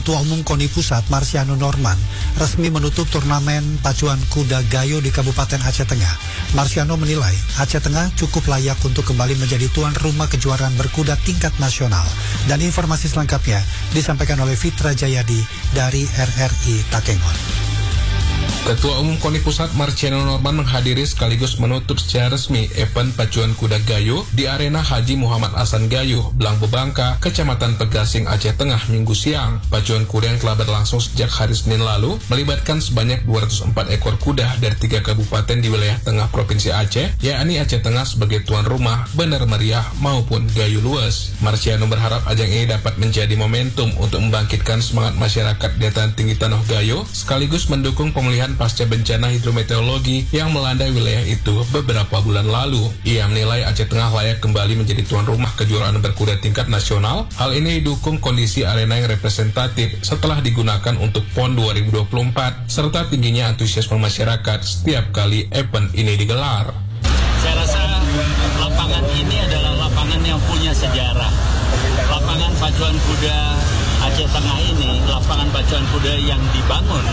Ketua Umum KONI Pusat, Marciano Norman, resmi menutup turnamen pacuan kuda gayo di Kabupaten Aceh Tengah. Marciano menilai Aceh Tengah cukup layak untuk kembali menjadi tuan rumah kejuaraan berkuda tingkat nasional. Dan informasi selengkapnya disampaikan oleh Fitra Jayadi dari RRI Takengon. Ketua Umum KONI Pusat Marciano Norman menghadiri sekaligus menutup secara resmi event pacuan kuda gayo di Arena Haji Muhammad Hasan Gayo, Belang Bebangka, Kecamatan Pegasing, Aceh Tengah, Minggu siang. Pacuan kuda yang telah berlangsung sejak hari Senin lalu melibatkan sebanyak 204 ekor kuda dari 3 kabupaten di wilayah tengah Provinsi Aceh, yakni Aceh Tengah sebagai tuan rumah, Bener Meriah maupun Gayo Lues. Marciano berharap ajang ini dapat menjadi momentum untuk membangkitkan semangat masyarakat dataran tinggi Tanah Gayo, sekaligus mendukung pemulihan pasca bencana hidrometeorologi yang melanda wilayah itu beberapa bulan lalu. Ia menilai Aceh Tengah layak kembali menjadi tuan rumah kejuaraan berkuda tingkat nasional. Hal ini didukung kondisi arena yang representatif setelah digunakan untuk PON 2024 serta tingginya antusiasme masyarakat setiap kali event ini digelar. Saya rasa lapangan ini adalah lapangan yang punya sejarah. Lapangan pacuan kuda Aceh Tengah ini, lapangan pacuan kuda yang dibangun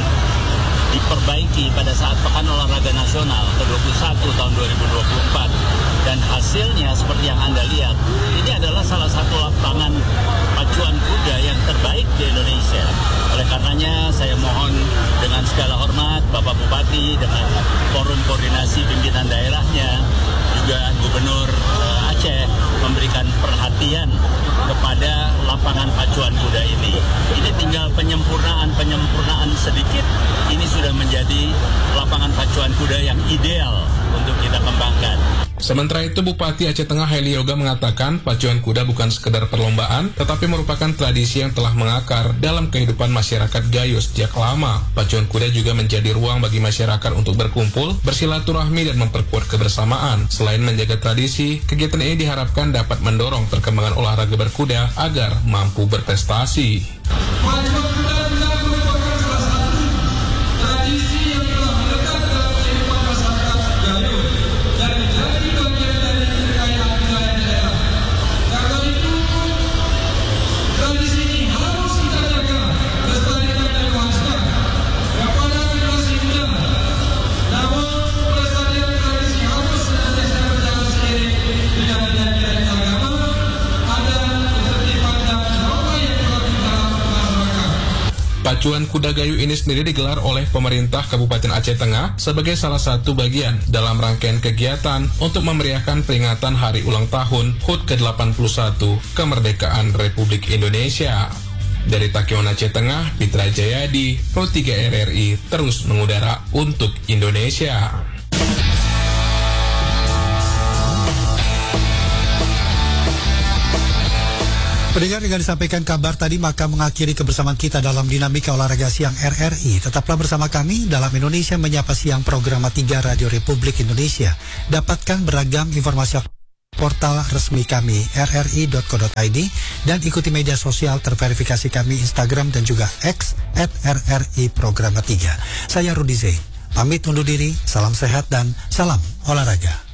diperbaiki pada saat Pekan Olahraga Nasional ke-21 tahun 2024, dan hasilnya seperti yang Anda lihat, ini adalah salah satu lapangan pacuan kuda yang terbaik di Indonesia. Oleh karenanya saya mohon dengan segala hormat Bapak Bupati dengan forum koordinasi pimpinan daerahnya, juga Gubernur Aceh memberikan perhatian kepada lapangan pacuan kuda ini. Ini tinggal penyempurnaan sedikit. Ini sudah menjadi lapangan pacuan kuda yang ideal untuk kita kembangkan. Sementara itu, Bupati Aceh Tengah Heli Yoga mengatakan pacuan kuda bukan sekedar perlombaan, tetapi merupakan tradisi yang telah mengakar dalam kehidupan masyarakat Gayo sejak lama. Pacuan kuda juga menjadi ruang bagi masyarakat untuk berkumpul, bersilaturahmi, dan memperkuat kebersamaan. Selain menjaga tradisi, kegiatan ini diharapkan dapat mendorong perkembangan olahraga berkuda agar mampu berprestasi. Pacuan kuda gayo ini sendiri digelar oleh pemerintah Kabupaten Aceh Tengah sebagai salah satu bagian dalam rangkaian kegiatan untuk memeriahkan peringatan Hari Ulang Tahun HUT ke-81 Kemerdekaan Republik Indonesia. Dari Takengon Aceh Tengah, Fitra Jayadi, Pro 3 RRI terus mengudara untuk Indonesia. Pendengar, dengan disampaikan kabar tadi maka mengakhiri kebersamaan kita dalam Dinamika Olahraga Siang RRI. Tetaplah bersama kami dalam Indonesia Menyapa Siang program 3 Radio Republik Indonesia. Dapatkan beragam informasi portal resmi kami rri.co.id dan ikuti media sosial terverifikasi kami Instagram dan juga X @RRI Program 3. Saya Rudi Zain, pamit undur diri, salam sehat dan salam olahraga.